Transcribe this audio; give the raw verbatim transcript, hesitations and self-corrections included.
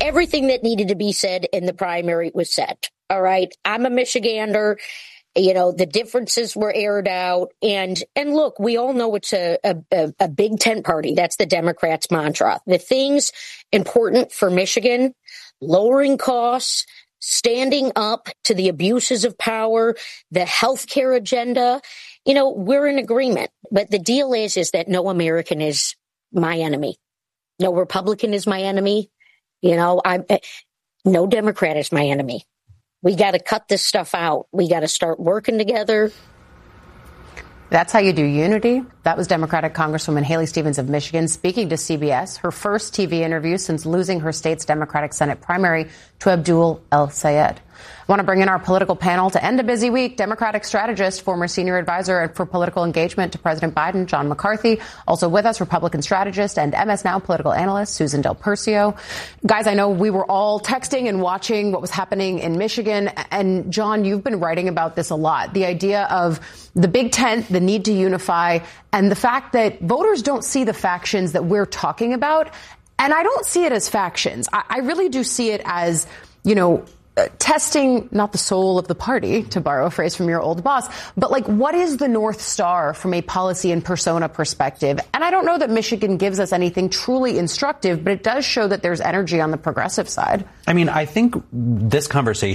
everything that needed to be said in the primary was said. All right. I'm a Michigander. You know, the differences were aired out. And and look, we all know it's a, a, a big tent party. That's the Democrats' mantra. The things important for Michigan, lowering costs, standing up to the abuses of power, the healthcare agenda, you know, we're in agreement. But the deal is, is that no American is my enemy. No Republican is my enemy. You know, I'm no Democrat is my enemy. We got to cut this stuff out. We got to start working together. That's how you do unity. That was Democratic Congresswoman Haley Stevens of Michigan speaking to C B S, her first T V interview since losing her state's Democratic Senate primary to Abdul El-Sayed. I want to bring in our political panel to end a busy week. Democratic strategist, former senior advisor for political engagement to President Biden, John McCarthy. Also with us, Republican strategist and M S Now political analyst, Susan Del Percio. Guys, I know we were all texting and watching what was happening in Michigan. And John, you've been writing about this a lot. The idea of the big tent, the need to unify, and the fact that voters don't see the factions that we're talking about. And I don't see it as factions. I, I really do see it as, you know, Uh, testing not the soul of the party, to borrow a phrase from your old boss, but like, what is the North Star from a policy and persona perspective? And I don't know that Michigan gives us anything truly instructive, but it does show that there's energy on the progressive side. I mean, I think this conversation